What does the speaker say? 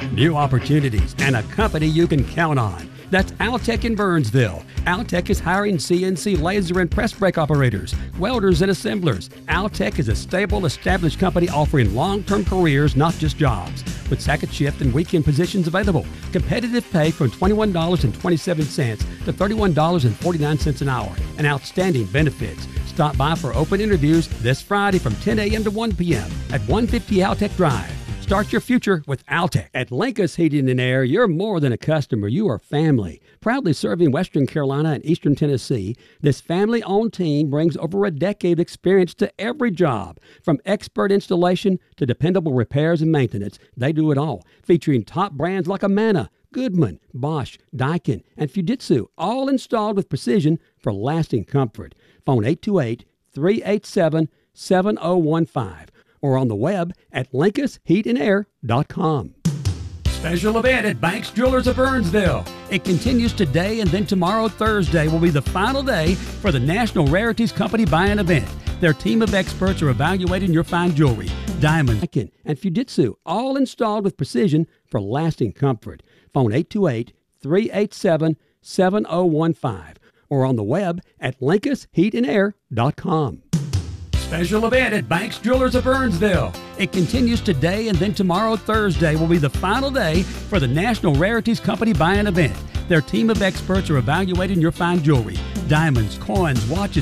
new opportunities, and a company you can count on. That's Altec in Burnsville. Altec is hiring CNC laser and press brake operators, welders, and assemblers. Altec is a stable, established company offering long-term careers, not just jobs. With second shift and weekend positions available. Competitive pay from $21.27 to $31.49 an hour. And outstanding benefits. Stop by for open interviews this Friday from 10 a.m. to 1 p.m. at 150 Altec Drive. Start your future with Altec. At Linkus Heating and Air, you're more than a customer. You are family. Proudly serving Western Carolina and Eastern Tennessee, this family-owned team brings over a decade of experience to every job. From expert installation to dependable repairs and maintenance, they do it all. Featuring top brands like Amana, Goodman, Bosch, Daikin, and Fujitsu, all installed with precision for lasting comfort. Phone 828-387-7015 or on the web at LinkusHeatandAir.com. Special event at Banks Jewelers of Burnsville. It continues today, and then tomorrow, Thursday, will be the final day for the National Rarities Company Buy-In event. Their team of experts are evaluating your fine jewelry, diamonds, and Fujitsu, all installed with precision for lasting comfort. Phone 828-387-7015 or on the web at LinkusHeatandAir.com. Special event at Banks Jewelers of Burnsville. It continues today, and then tomorrow, Thursday, will be the final day for the National Rarities Company Buy-In event. Their team of experts are evaluating your fine jewelry, diamonds, coins, watches,